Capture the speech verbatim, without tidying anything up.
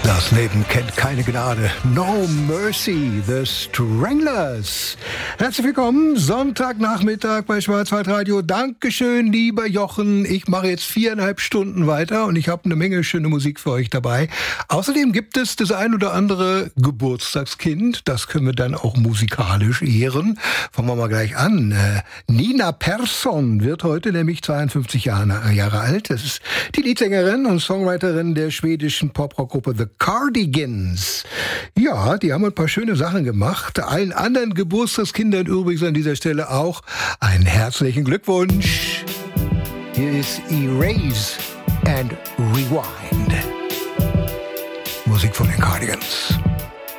Das Leben kennt keine Gnade. No Mercy, The Stranglers. Herzlich willkommen, Sonntagnachmittag bei Schwarzwaldradio. Dankeschön, lieber Jochen. Ich mache jetzt viereinhalb Stunden weiter und ich habe eine Menge schöne Musik für euch dabei. Außerdem gibt es das ein oder andere Geburtstagskind. Das können wir dann auch musikalisch ehren. Fangen wir mal gleich an. Äh, Nina Persson wird heute nämlich zweiundfünfzig Jahre, Jahre alt. Das ist die Leadsängerin und Songwriterin der schwedischen Pop-Rock-Gruppe The Cardigans. Ja, die haben ein paar schöne Sachen gemacht. Allen anderen Geburtstagskindern übrigens an dieser Stelle auch einen herzlichen Glückwunsch. Hier ist Erase and Rewind. Musik von den Cardigans.